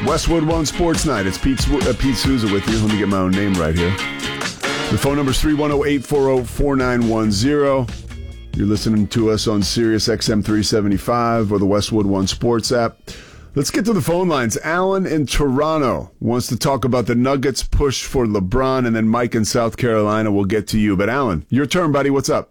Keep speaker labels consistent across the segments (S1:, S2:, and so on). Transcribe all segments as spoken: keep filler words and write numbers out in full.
S1: Westwood One Sports Night. It's Pete, uh, Pete Souza with you. Let me get my own name right here. The phone number is three one zero, eight four zero, four nine one zero. You're listening to us on Sirius X M three seventy-five or the Westwood One Sports app. Let's get to the phone lines. Alan in Toronto wants to talk about the Nuggets push for LeBron, and then Mike in South Carolina will get to you. But Alan, your turn, buddy. What's up?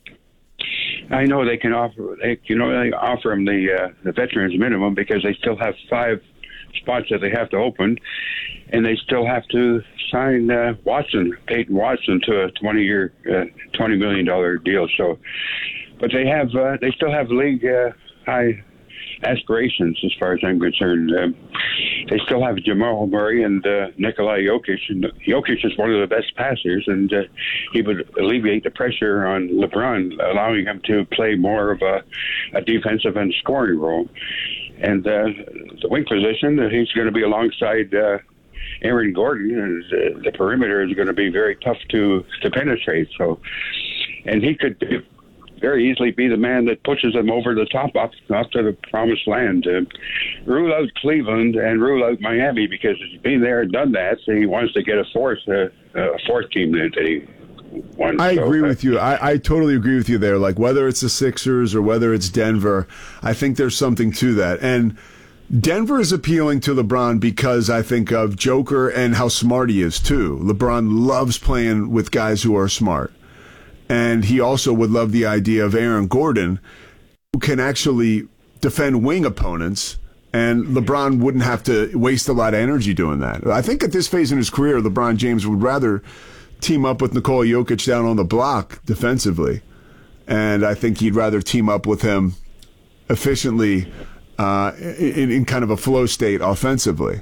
S2: I know they can offer, they, you know, they offer them the uh, the veterans minimum because they still have five spots that they have to open, and they still have to sign uh, Watson, Peyton Watson, to a twenty-year, uh, twenty million dollar deal. So, but they have, uh, they still have league uh, high aspirations as far as I'm concerned. Um, they still have Jamal Murray and uh, Nikola Jokic. And Jokic is one of the best passers, and uh, he would alleviate the pressure on LeBron, allowing him to play more of a, a defensive and scoring role. And uh, the wing position, he's going to be alongside uh, Aaron Gordon, and uh, the perimeter is going to be very tough to, to penetrate. So, and he could very easily be the man that pushes them over the top up, up to the promised land. Uh, rule out Cleveland and rule out Miami because he's been there and done that. So he wants to get a fourth, uh, a fourth team that he wants.
S1: I
S2: so,
S1: agree
S2: uh,
S1: with you. I, I totally agree with you there. Like whether it's the Sixers or whether it's Denver, I think there's something to that. And Denver is appealing to LeBron because I think of Joker and how smart he is too. LeBron loves playing with guys who are smart. And he also would love the idea of Aaron Gordon, who can actually defend wing opponents, and LeBron wouldn't have to waste a lot of energy doing that. I think at this phase in his career, LeBron James would rather team up with Nikola Jokic down on the block defensively, and I think he'd rather team up with him efficiently uh, in, in kind of a flow state offensively.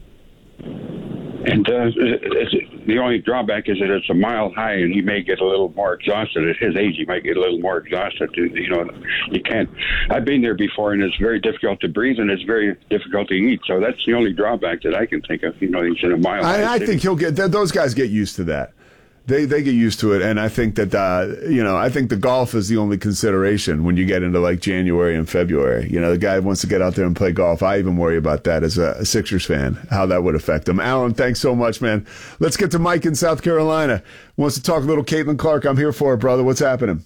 S2: And uh, it's, the only drawback is that it's a mile high, and he may get a little more exhausted. At his age, he might get a little more exhausted. You know, you can't. I've been there before, and it's very difficult to breathe, and it's very difficult to eat. So that's the only drawback that I can think of. You know, he's in a mile high.
S1: I, I think he'll get. Those guys get used to that. They they get used to it, and I think that uh, you know I think the golf is the only consideration when you get into like January and February. You know, the guy wants to get out there and play golf. I even worry about that as a, a Sixers fan, how that would affect him. Alan, thanks so much, man. Let's get to Mike in South Carolina. Wants to talk a little Caitlin Clark. I'm here for it, brother. What's happening?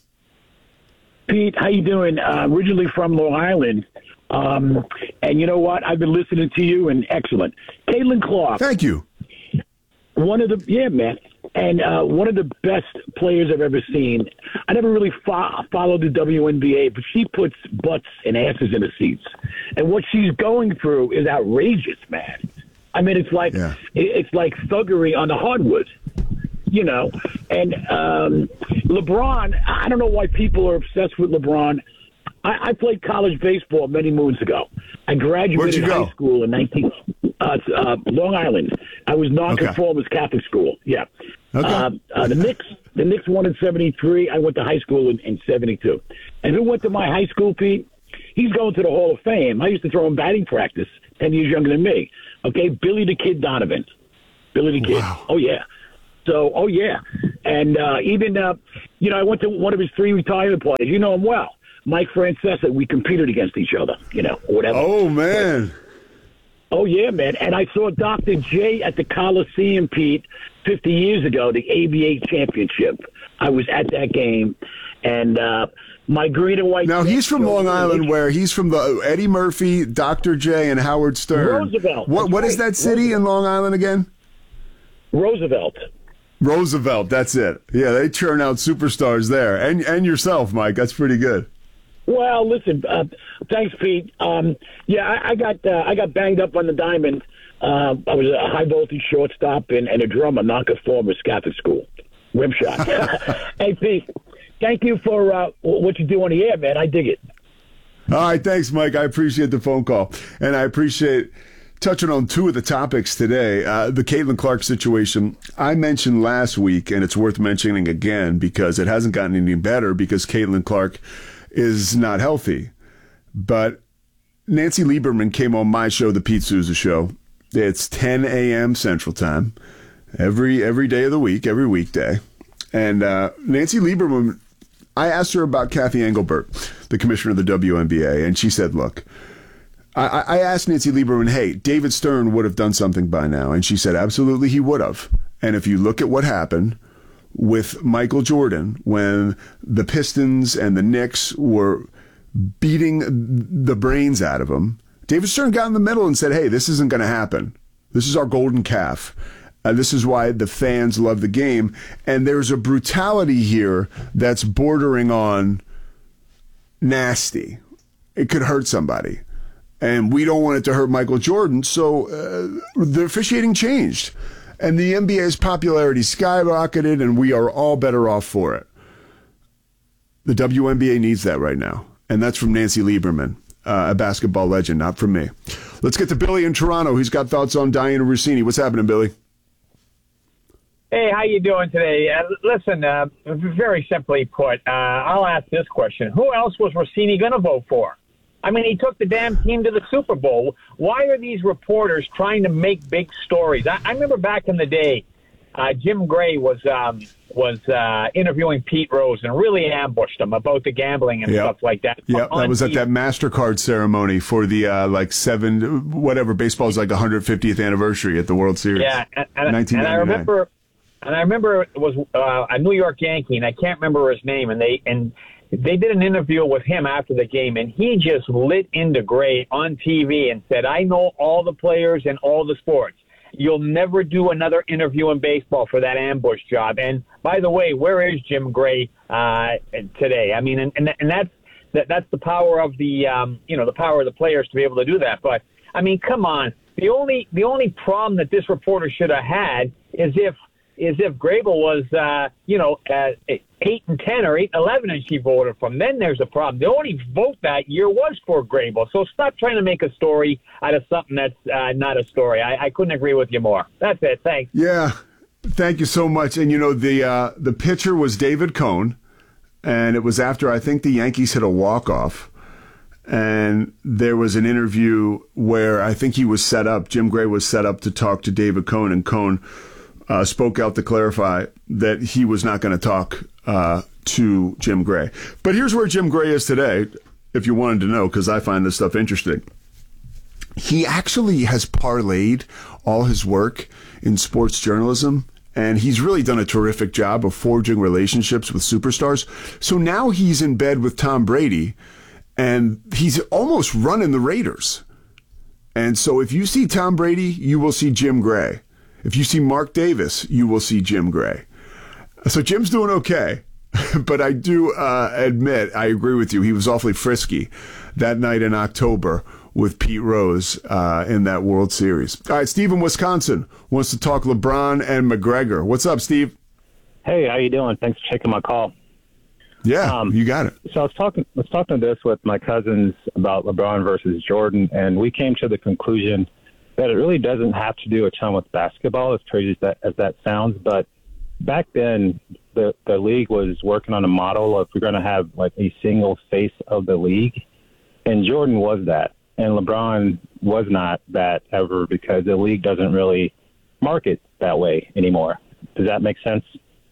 S3: Pete, how you doing? Uh, originally from Long Island, um, and you know what? I've been listening to you, and excellent. Caitlin Clark.
S1: Thank you.
S3: One of the yeah, man. And uh, one of the best players I've ever seen. I never really fo- followed the W N B A, but she puts butts and asses in the seats. And what she's going through is outrageous, man. I mean, it's like
S1: yeah.
S3: it's like thuggery on the hardwood, you know. And um, LeBron, I don't know why people are obsessed with LeBron. I, I played college baseball many moons ago. I graduated high
S1: go?
S3: school in nineteen uh, uh, Long Island. I was nonconformist okay. Catholic school. Yeah.
S1: Okay.
S3: Uh, uh, the Knicks, the Knicks won in seventy-three. I went to high school in, in seventy-two. And who went to my high school, Pete? He's going to the Hall of Fame. I used to throw him batting practice, ten years younger than me. Okay, Billy the Kid Donovan. Billy the Kid.
S1: Wow.
S3: Oh, yeah. So, oh, yeah. And uh, even, uh, you know, I went to one of his three retirement parties. You know him well. Mike Francesa. We competed against each other, you know, or whatever.
S1: Oh, man.
S3: But, oh, yeah, man. And I saw Doctor J at the Coliseum, Pete, fifty years ago, the A B A championship. I was at that game, and uh, my green and white.
S1: Now, he's from Long Island, where he's from the Eddie Murphy, Doctor J, and Howard Stern.
S3: Roosevelt.
S1: What What
S3: right.
S1: is that city
S3: Roosevelt.
S1: in Long Island again?
S3: Roosevelt.
S1: Roosevelt, that's it. Yeah, they churn out superstars there. And and yourself, Mike. That's pretty good.
S3: Well, listen, uh, thanks, Pete. Um, yeah, I, I got uh, I got banged up on the diamond. Uh, I was a high voltage shortstop and, and a drummer, nonconformist Catholic school, rim shot. Hey, Pete, thank you for uh, what you do on the air, man. I dig it.
S1: All right, thanks, Mike. I appreciate the phone call, and I appreciate touching on two of the topics today. Uh, the Caitlin Clark situation I mentioned last week, and it's worth mentioning again because it hasn't gotten any better because Caitlin Clark is not healthy. But Nancy Lieberman came on my show, The Pete Souza Show. It's ten a.m. Central Time every every day of the week, every weekday. And uh, Nancy Lieberman, I asked her about Kathy Engelbert, the commissioner of the W N B A, and she said, look, I, I asked Nancy Lieberman, hey, David Stern would have done something by now. And she said, absolutely, he would have. And if you look at what happened with Michael Jordan when the Pistons and the Knicks were beating the brains out of him, David Stern got in the middle and said, hey, this isn't going to happen. This is our golden calf. Uh, this is why the fans love the game. And there's a brutality here that's bordering on nasty. It could hurt somebody. And we don't want it to hurt Michael Jordan, so uh, the officiating changed. And the N B A's popularity skyrocketed, and we are all better off for it. The W N B A needs that right now. And that's from Nancy Lieberman, uh, a basketball legend, not from me. Let's get to Billy in Toronto. He's got thoughts on Diana Russini. What's happening, Billy?
S4: Hey, how you doing today? Uh, listen, uh, very simply put, uh, I'll ask this question. Who else was Russini going to vote for? I mean, he took the damn team to the Super Bowl. Why are these reporters trying to make big stories? I, I remember back in the day, uh, Jim Gray was um, was uh, interviewing Pete Rose and really ambushed him about the gambling and
S1: yep.
S4: stuff like that.
S1: Yeah, that was at that MasterCard ceremony for the uh, like seven, whatever, baseball's like one hundred fiftieth anniversary at the World Series.
S4: Yeah, and, and, and I remember, and I remember it was uh, a New York Yankee, and I can't remember his name, and they and. They did an interview with him after the game, and he just lit into Gray on T V and said, I know all the players and all the sports. You'll never do another interview in baseball for that ambush job. And, by the way, where is Jim Gray uh, today? I mean, and, and, and that's that, that's the power of the, um, you know, the power of the players to be able to do that. But, I mean, come on. The only the only problem that this reporter should have had is if is if Grable was, uh, you know, uh, eight and ten or eight and eleven, and she voted from. Then there's a problem. The only vote that year was for Grable. So stop trying to make a story out of something that's uh, not a story. I, I couldn't agree with you more. That's it. Thanks.
S1: Yeah, thank you so much. And you know, the uh, the pitcher was David Cone, and it was after I think the Yankees hit a walk off. And there was an interview where I think he was set up. Jim Gray was set up to talk to David Cone, and Cone Uh, spoke out to clarify that he was not going to talk uh, to Jim Gray. But here's where Jim Gray is today, if you wanted to know, because I find this stuff interesting. He actually has parlayed all his work in sports journalism, and he's really done a terrific job of forging relationships with superstars. So now he's in bed with Tom Brady, and he's almost running the Raiders. And so if you see Tom Brady, you will see Jim Gray. If you see Mark Davis, you will see Jim Gray. So Jim's doing okay. But I do uh, admit, I agree with you, he was awfully frisky that night in October with Pete Rose uh, in that World Series. All right, Steve in Wisconsin wants to talk LeBron and McGregor. What's up, Steve?
S5: Hey, how you doing? Thanks for taking my call.
S1: Yeah, um, you got it.
S5: So I was talking, I was talking to this with my cousins about LeBron versus Jordan, and we came to the conclusion that it really doesn't have to do a ton with basketball, as crazy as that, as that sounds. But back then, the, the league was working on a model of we're going to have like a single face of the league. And Jordan was that. And LeBron was not that ever because the league doesn't really market that way anymore. Does that make sense?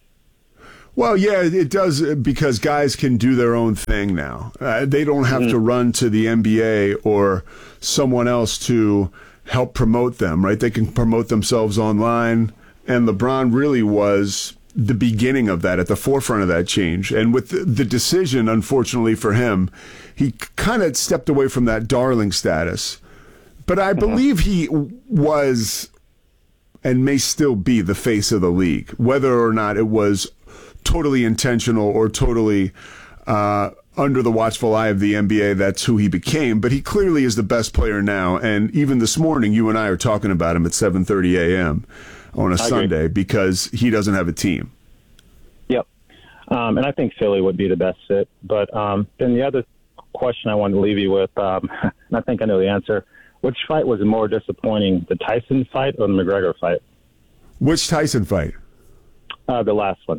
S1: Well, yeah, it does because guys can do their own thing now. Uh, they don't have mm-hmm. to run to the N B A or someone else to help promote them, right? They can promote themselves online, and LeBron really was the beginning of that, at the forefront of that change. And with the, the decision, unfortunately for him, he kind of stepped away from that darling status. But I believe he was and may still be the face of the league, whether or not it was totally intentional or totally uh under the watchful eye of the N B A. That's who he became, but he clearly is the best player now. And even this morning, you and I are talking about him at seven thirty a.m. on a I Sunday agree. Because he doesn't have a team.
S5: Yep. Um, and I think Philly would be the best fit. But um, then the other question I wanted to leave you with, um, and I think I know the answer, which fight was more disappointing, the Tyson fight or the McGregor fight?
S1: Which Tyson fight?
S5: Uh, the last one.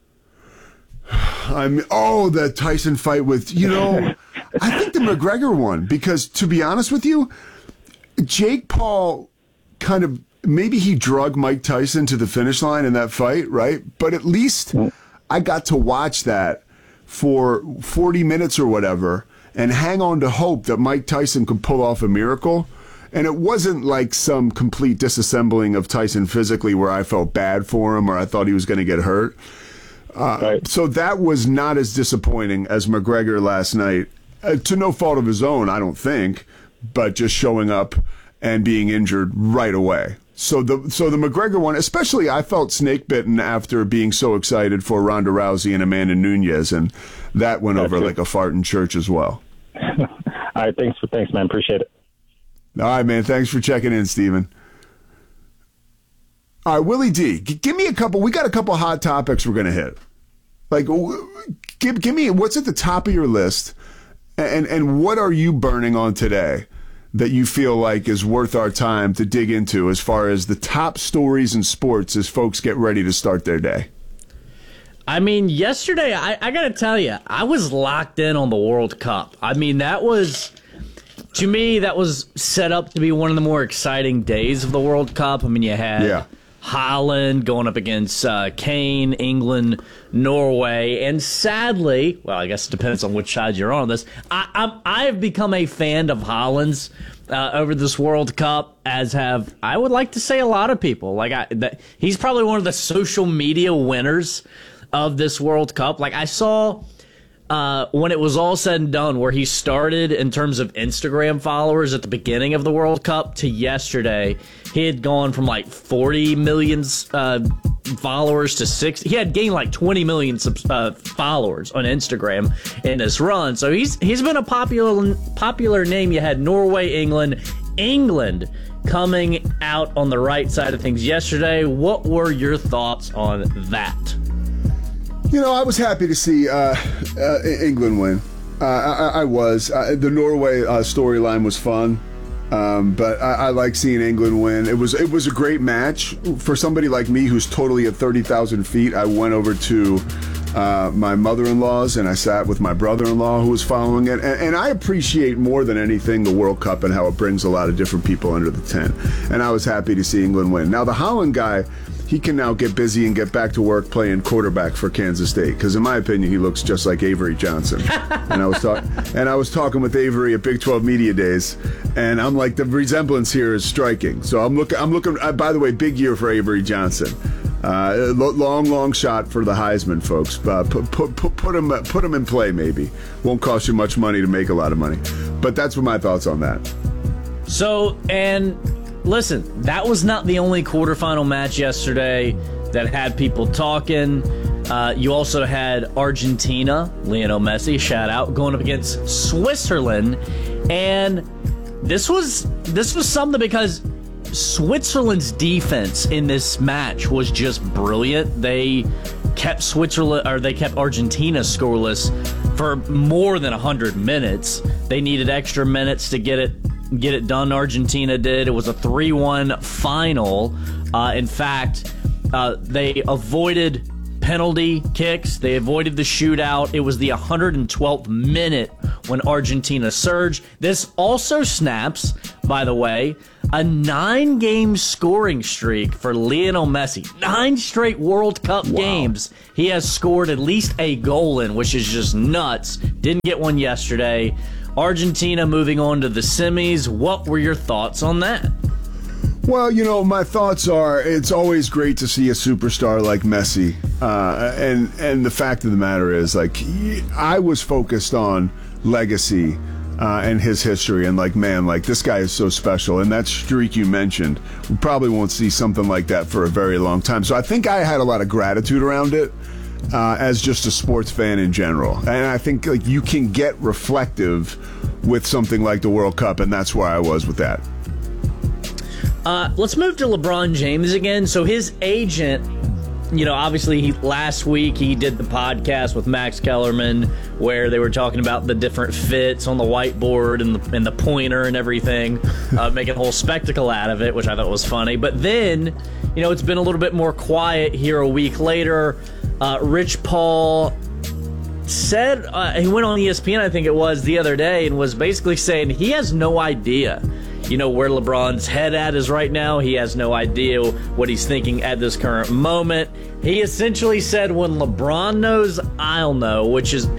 S1: I'm oh the Tyson fight with you know I think the McGregor one, because to be honest with you, Jake Paul kind of maybe he drug Mike Tyson to the finish line in that fight, right? But at least I got to watch that for forty minutes or whatever, and hang on to hope that Mike Tyson could pull off a miracle. And it wasn't like some complete disassembling of Tyson physically where I felt bad for him or I thought he was going to get hurt. Uh, right. So that was not as disappointing as McGregor last night, uh, to no fault of his own, I don't think, but just showing up and being injured right away. So the so the McGregor one, especially, I felt snake bitten after being so excited for Ronda Rousey and Amanda Nunes, and that went That's over it. Like a fart in church as well.
S5: All right, thanks for thanks, man. Appreciate it.
S1: All right, man. Thanks for checking in, Steven. All right, Willie D, g- give me a couple. We got a couple hot topics we're going to hit. Like, give give me what's at the top of your list, and and what are you burning on today that you feel like is worth our time to dig into as far as the top stories in sports as folks get ready to start their day?
S6: I mean, yesterday, I, I got to tell you, I was locked in on the World Cup. I mean, that was, to me, that was set up to be one of the more exciting days of the World Cup. I mean, you had yeah. Holland going up against uh, Kane, England, Norway, and sadly, well, I guess it depends on which side you're on this, I, I'm, I have become a fan of Holland's uh, over this World Cup, as have, I would like to say, a lot of people. Like I, that, he's probably one of the social media winners of this World Cup. Like I saw uh, when it was all said and done, where he started in terms of Instagram followers at the beginning of the World Cup to yesterday, he had gone from like forty million uh, followers to six. He had gained like twenty million uh, followers on Instagram in this run. So he's he's been a popular popular name. You had Norway, England, England coming out on the right side of things yesterday. What were your thoughts on that?
S1: You know, I was happy to see uh, uh, England win. Uh, I, I was. Uh, the Norway uh, storyline was fun, um, but I, I like seeing England win. It was it was a great match. For somebody like me who's totally at thirty thousand feet, I went over to uh, my mother-in-law's and I sat with my brother-in-law who was following it. And, and I appreciate more than anything the World Cup and how it brings a lot of different people under the tent. And I was happy to see England win. Now, the Holland guy, he can now get busy and get back to work playing quarterback for Kansas State, because in my opinion, he looks just like Avery Johnson. and I was talking, and I was talking with Avery at Big twelve Media Days, and I'm like, the resemblance here is striking. So I'm looking. I'm looking. Uh, by the way, big year for Avery Johnson. Uh, long, long shot for the Heisman, folks. Uh, put, put, put, put him, put him in play. Maybe won't cost you much money to make a lot of money. But that's what my thoughts on that.
S6: So and. Listen, that was not the only quarterfinal match yesterday that had people talking. Uh, you also had Argentina, Lionel Messi, shout out, going up against Switzerland. And this was this was something because Switzerland's defense in this match was just brilliant. They kept Switzerland or they kept Argentina scoreless for more than one hundred minutes. They needed extra minutes to get it get it done. Argentina did. It was a three one final. Uh, in fact, uh, they avoided penalty kicks. They avoided the shootout. It was the one hundred twelfth minute when Argentina surged. This also snaps, by the way, a nine-game scoring streak for Lionel Messi. Nine straight World Cup wow. games he has scored at least a goal in, which is just nuts. Didn't get one yesterday. Argentina moving on to the semis. What were your thoughts on that?
S1: Well, you know, my thoughts are it's always great to see a superstar like Messi. Uh, and, and the fact of the matter is, like, he, I was focused on legacy uh, and his history. And, like, man, like, this guy is so special. And that streak you mentioned, we probably won't see something like that for a very long time. So I think I had a lot of gratitude around it. Uh, as just a sports fan in general. And I think like you can get reflective with something like the World Cup, and that's where I was with that.
S6: Uh, let's move to LeBron James again. So his agent, you know, obviously he, last week he did the podcast with Max Kellerman where they were talking about the different fits on the whiteboard and the, and the pointer and everything, uh, making a whole spectacle out of it, which I thought was funny. But then, you know, it's been a little bit more quiet here a week later. Uh, Rich Paul said, uh, he went on E S P N, I think it was, the other day and was basically saying he has no idea, you know, where LeBron's head at is right now. He has no idea what he's thinking at this current moment. He essentially said, when LeBron knows, I'll know, which is,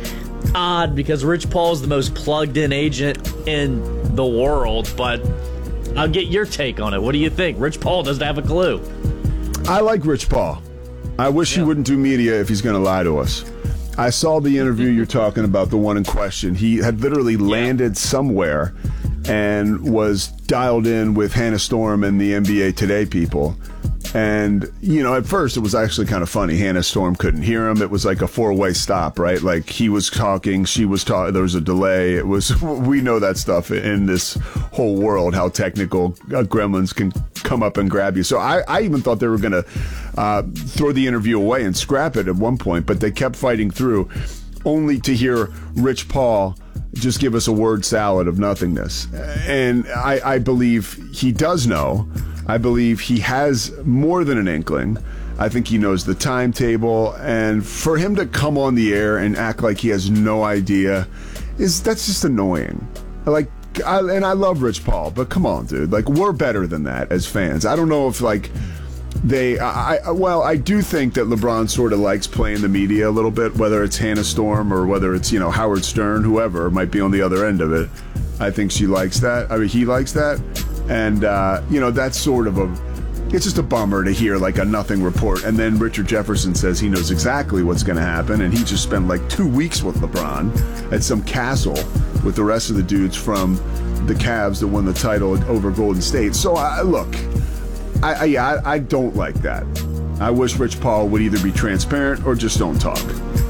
S6: odd because Rich Paul is the most plugged-in agent in the world, but I'll get your take on it. What do you think? Rich Paul doesn't have a clue.
S1: I like Rich Paul. I wish yeah. he wouldn't do media if he's going to lie to us. I saw the interview you're talking about, the one in question. He had literally landed somewhere and was dialed in with Hannah Storm and the N B A Today people. And, you know, at first it was actually kind of funny. Hannah Storm couldn't hear him. It was like a four-way stop, right? Like he was talking, she was talking, there was a delay. It was, we know that stuff in this whole world, how technical uh, gremlins can come up and grab you. So I, I even thought they were going to uh, throw the interview away and scrap it at one point, but they kept fighting through, only to hear Rich Paul just give us a word salad of nothingness. And I, I believe he does know. I believe he has more than an inkling. I think he knows the timetable, and for him to come on the air and act like he has no idea is that's just annoying. Like, I, and I love Rich Paul, but come on, dude. Like, we're better than that as fans. I don't know if like they. I, I well, I do think that LeBron sort of likes playing the media a little bit, whether it's Hannah Storm or whether it's you know Howard Stern, whoever might be on the other end of it. I think she likes that. I mean, he likes that. And, uh, you know, that's sort of a, it's just a bummer to hear like a nothing report. And then Richard Jefferson says he knows exactly what's going to happen. And he just spent like two weeks with LeBron at some castle with the rest of the dudes from the Cavs that won the title over Golden State. So, I, look, I, I, I don't like that. I wish Rich Paul would either be transparent or just don't talk.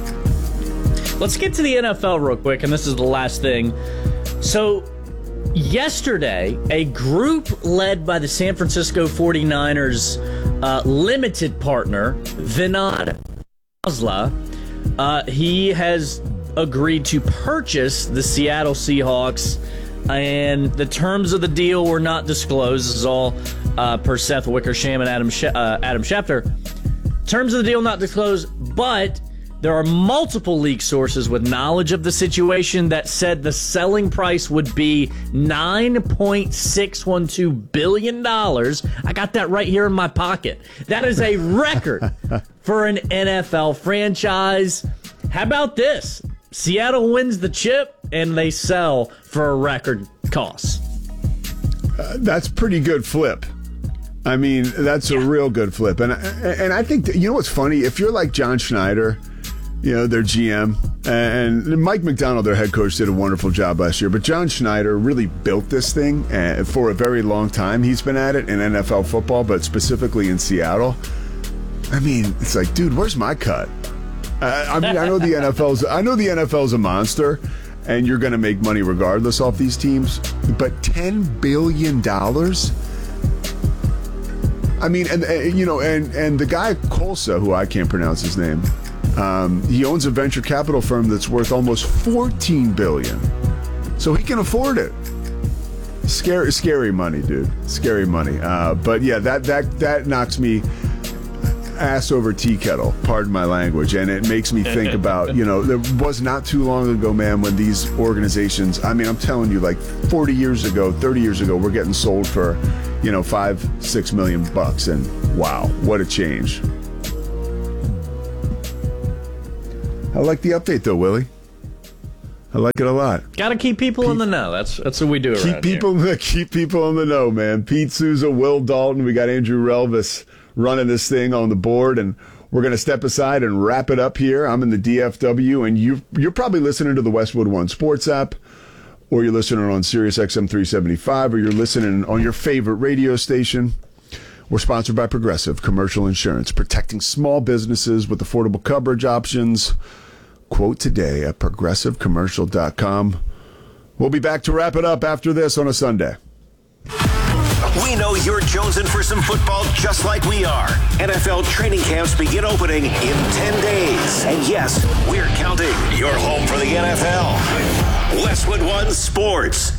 S6: Let's get to the N F L real quick. And this is the last thing. So, yesterday, a group led by the San Francisco forty-niners uh, limited partner, Vinod Khosla, uh, he has agreed to purchase the Seattle Seahawks, and the terms of the deal were not disclosed. This is all uh, per Seth Wickersham and Adam, Sh- uh, Adam Schefter. Terms of the deal not disclosed, but there are multiple leak sources with knowledge of the situation that said the selling price would be nine point six one two billion dollars. I got that right here in my pocket. That is a record for an N F L franchise. How about this? Seattle wins the chip and they sell for a record cost.
S1: Uh, that's pretty good flip. I mean, that's yeah. a real good flip. And, and I think, that, you know what's funny? If you're like John Schneider, you know, their G M, and Mike McDonald, their head coach, did a wonderful job last year. But John Schneider really built this thing for a very long time. He's been at it in N F L football, but specifically in Seattle. I mean, it's like, dude, where's my cut? Uh, I mean, I know the N F L's, I know the N F L's a monster, and you're going to make money regardless off these teams. But ten billion dollars? I mean, and, and you know, and and the guy Kolsa, who I can't pronounce his name. Um, he owns a venture capital firm that's worth almost fourteen billion dollars. So he can afford it. Scary, scary money, dude. Scary money. Uh, but yeah, that, that, that knocks me ass over tea kettle, pardon my language. And it makes me think about, you know, there was not too long ago, man, when these organizations, I mean, I'm telling you, like forty years ago, thirty years ago, we're getting sold for, you know, five, six million bucks. And wow, what a change. I like the update, though, Willie. I like it a lot.
S6: Got to keep people keep, in the know. That's that's what we do
S1: keep
S6: around
S1: people,
S6: here.
S1: Keep people in the know, man. Pete Souza, Will Dalton. We got Andrew Relvis running this thing on the board, and we're going to step aside and wrap it up here. I'm in the D F W, and you, you're probably listening to the Westwood One Sports app, or you're listening on Sirius X M three seventy-five, or you're listening on your favorite radio station. We're sponsored by Progressive Commercial Insurance, protecting small businesses with affordable coverage options. Quote today at progressive commercial dot com. We'll be back to wrap it up after this on a Sunday.
S7: We know you're jonesing for some football just like we are. N F L training camps begin opening in ten days. And yes, we're counting. You're home for the N F L. Westwood One Sports.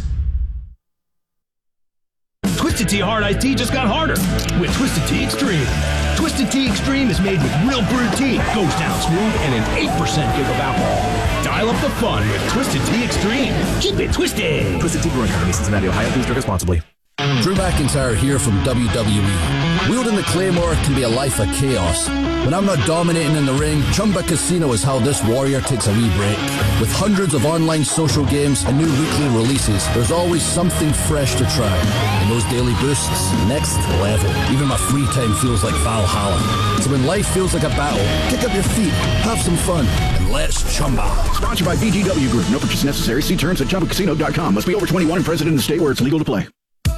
S8: Twisted Tea Hard Iced Tea just got harder with Twisted Tea Extreme. Twisted Tea Extreme is made with real brewed tea, goes down smooth, and an eight percent give of alcohol. Dial up the fun with Twisted Tea Extreme. Keep it twisted.
S9: Twisted Tea Brewing Company, Cincinnati, Ohio. Please drink responsibly. Drew McIntyre here from W W E. Wielding the Claymore can be a life of chaos. When I'm not dominating in the ring, Chumba Casino is how this warrior takes a wee break. With hundreds of online social games and new weekly releases, there's always something fresh to try. And those daily boosts, next level. Even my free time feels like Valhalla. So when life feels like a battle, kick up your feet, have some fun, and let's Chumba.
S10: Sponsored by B G W Group. No purchase necessary. See terms at chumba casino dot com. Must be over twenty-one and present in the state where it's legal to play.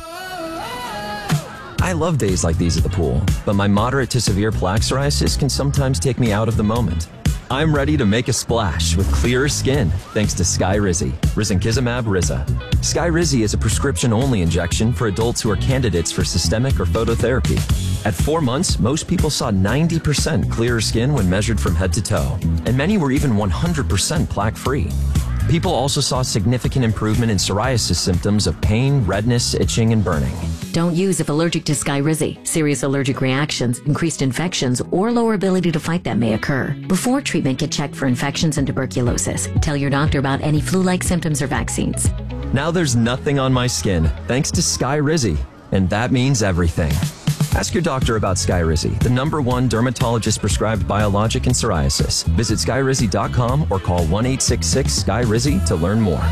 S11: I love days like these at the pool, but my moderate to severe plaque psoriasis can sometimes take me out of the moment. I'm ready to make a splash with clearer skin thanks to Skyrizi, risankizumab Riza. Skyrizi is a prescription-only injection for adults who are candidates for systemic or phototherapy. At four months, most people saw ninety percent clearer skin when measured from head to toe, and many were even one hundred percent plaque-free. People also saw significant improvement in psoriasis symptoms of pain, redness, itching, and burning.
S12: Don't use if allergic to Skyrizi. Serious allergic reactions, increased infections, or lower ability to fight them may occur. Before treatment, get checked for infections and tuberculosis. Tell your doctor about any flu-like symptoms or vaccines.
S11: Now there's nothing on my skin thanks to Skyrizi, and that means everything. Ask your doctor about Skyrizi, the number one dermatologist-prescribed biologic in psoriasis. Visit skyrizi dot com or call one eight six six Sky Rizzi to learn more.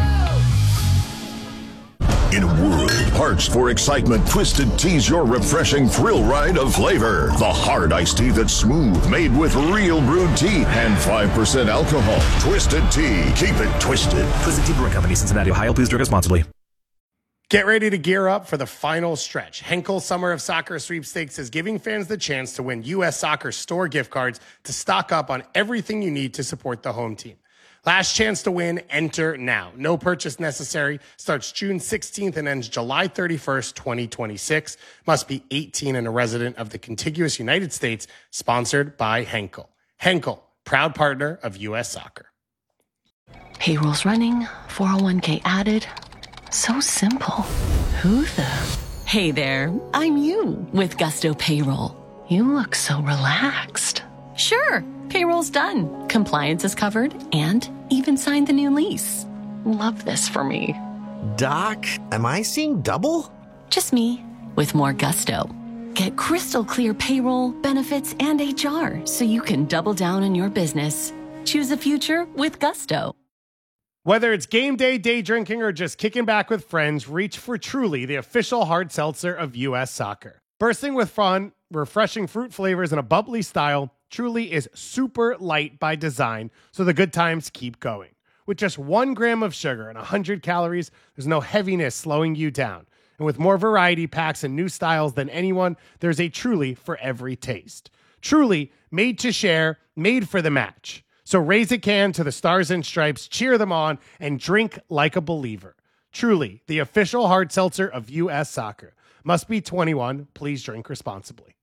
S13: In a world parched for excitement, Twisted Tea's your refreshing thrill ride of flavor. The hard iced tea that's smooth, made with real brewed tea and five percent alcohol. Twisted Tea. Keep it twisted.
S14: Twisted Tea Brewing Company, Cincinnati, Ohio. Please drink responsibly.
S15: Get ready to gear up for the final stretch. Henkel Summer of Soccer Sweepstakes is giving fans the chance to win U S Soccer store gift cards to stock up on everything you need to support the home team. Last chance to win, enter now. No purchase necessary. Starts June sixteenth and ends July thirty-first, twenty twenty-six. Must be eighteen and a resident of the contiguous United States. Sponsored by Henkel. Henkel, proud partner of U S Soccer.
S16: Payroll's running, four oh one k added. So simple. Who the? Hey there, I'm you with Gusto Payroll. You look so relaxed. Sure, payroll's done. Compliance is covered and even signed the new lease. Love this for me.
S17: Doc, am I seeing double?
S16: Just me with more gusto. Get crystal clear payroll, benefits, and H R so you can double down on your business. Choose a future with Gusto.
S15: Whether it's game day, day drinking, or just kicking back with friends, reach for Truly, the official hard seltzer of U S Soccer. Bursting with fun, refreshing fruit flavors, and a bubbly style, Truly is super light by design, so the good times keep going. With just one gram of sugar and one hundred calories, there's no heaviness slowing you down. And with more variety packs and new styles than anyone, there's a Truly for every taste. Truly, made to share, made for the match. So raise a can to the Stars and Stripes, cheer them on, and drink like a believer. Truly, the official hard seltzer of U S Soccer. Must be twenty-one. Please drink responsibly.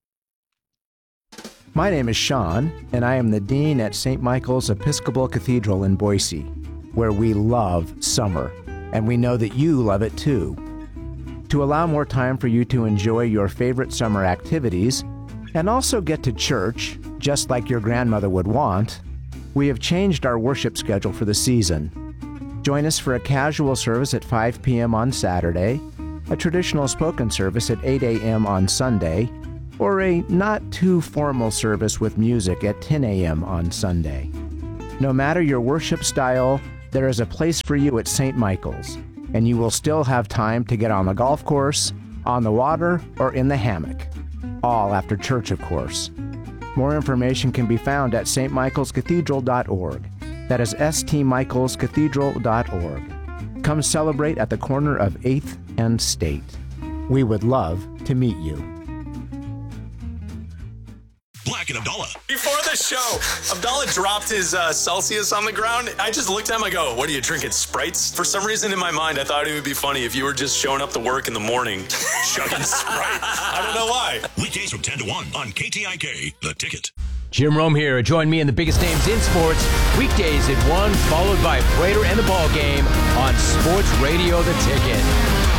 S18: My name is Sean, and I am the Dean at Saint Michael's Episcopal Cathedral in Boise, where we love summer, and we know that you love it too. To allow more time for you to enjoy your favorite summer activities, and also get to church, just like your grandmother would want, we have changed our worship schedule for the season. Join us for a casual service at five p.m. on Saturday, a traditional spoken service at eight a.m. on Sunday, or a not-too-formal service with music at ten a.m. on Sunday. No matter your worship style, there is a place for you at Saint Michael's, and you will still have time to get on the golf course, on the water, or in the hammock. All after church, of course. More information can be found at s t michaels cathedral dot org. That is s t michaels cathedral dot org. Come celebrate at the corner of eighth and State. We would love to meet you.
S19: Black and Abdallah. Before the show, Abdallah dropped his uh, Celsius on the ground. I just looked at him, I go, what are you drinking, Sprites? For some reason in my mind, I thought it would be funny if you were just showing up to work in the morning, chugging Sprite. I don't know why.
S8: Weekdays from ten to one on K T I K, The Ticket.
S20: Jim Rome here. Join me in the biggest names in sports. Weekdays at one, followed by Prater and the Ball Game on Sports Radio The Ticket.